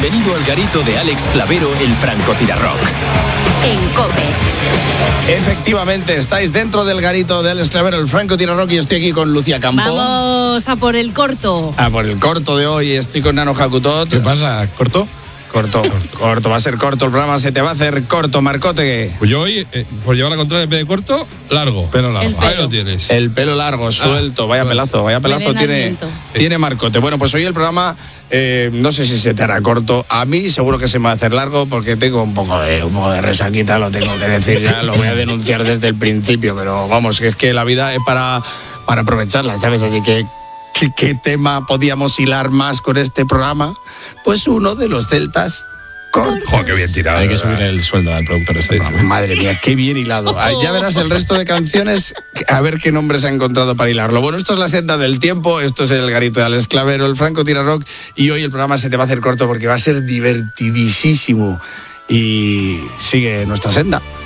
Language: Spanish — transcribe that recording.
Bienvenido al garito de Alex Clavero, el francotirarrock. En COPE. Efectivamente, estáis dentro del garito de Alex Clavero, el francotirarrock, y estoy aquí con Lucía Campo. Vamos a por el corto. A por el corto de hoy, estoy con Nano Jacutot. ¿Qué pasa? ¿Corto? Corto, va a ser corto el programa, se te va a hacer corto, Marcote. Pues yo hoy, por llevar la contraria en vez de corto, largo. Pelo largo. Ahí lo tienes. El pelo largo, suelto, vaya pelazo tiene Marcote. Bueno, pues hoy el programa, no sé si se te hará corto. A mí seguro que se me va a hacer largo porque tengo un poco de resaquita, lo tengo que decir ya, lo voy a denunciar desde el principio, pero vamos, que es que la vida es para aprovecharla, ¿sabes? Así que, ¿qué tema podíamos hilar más con este programa? Pues uno de los celtas. Joder, qué bien tirado. Hay que subir el sueldo al productor de ese programa. Madre mía, qué bien hilado. Ya verás el resto de canciones, a ver qué nombres ha encontrado para hilarlo. Bueno, esto es la senda del tiempo, esto es el garito de Alex Clavero, el francotirarrock, y hoy el programa se te va a hacer corto porque va a ser divertidísimo. Y sigue nuestra senda.